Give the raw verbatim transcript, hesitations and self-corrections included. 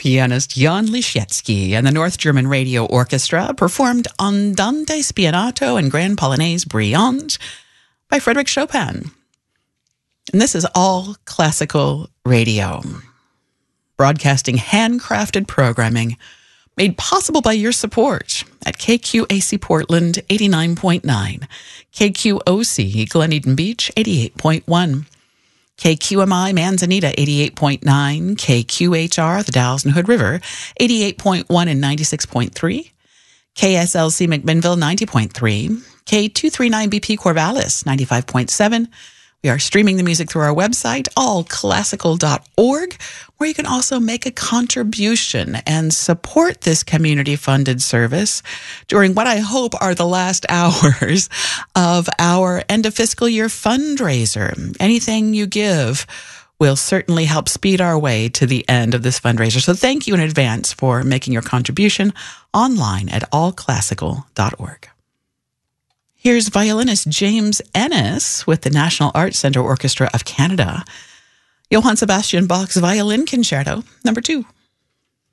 pianist Jan Liszewski and the North German Radio Orchestra performed Andante Spianato and Grand Polonaise Brillante by Frédéric Chopin. And this is All Classical Radio, broadcasting handcrafted programming made possible by your support at K Q A C Portland eighty-nine point nine, K Q O C Glen Eden Beach eighty-eight point one, K Q M I Manzanita eighty-eight point nine, K Q H R the Dalles and Hood River eighty-eight point one and ninety-six point three, K S L C McMinnville ninety point three, K two thirty-nine B P Corvallis ninety-five point seven. We are streaming the music through our website, all classical dot org, where you can also make a contribution and support this community-funded service during what I hope are the last hours of our end of fiscal year fundraiser. Anything you give will certainly help speed our way to the end of this fundraiser. So thank you in advance for making your contribution online at all classical dot org. Here's violinist James Ennis with the National Arts Centre Orchestra of Canada, Johann Sebastian Bach's Violin Concerto, number two.